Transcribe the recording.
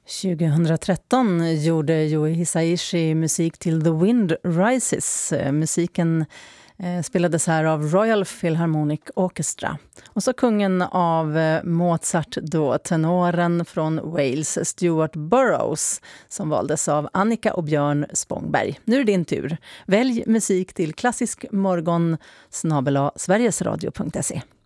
2013 gjorde Yui Hisaishi musik till The Wind Rises. Musiken spelades här av Royal Philharmonic Orchestra. Och så kungen av Mozart då, tenoren från Wales, Stuart Burrows, som valdes av Annika och Björn Spångberg. Nu är det din tur. Välj musik till klassisk morgon @sverigesradio.se.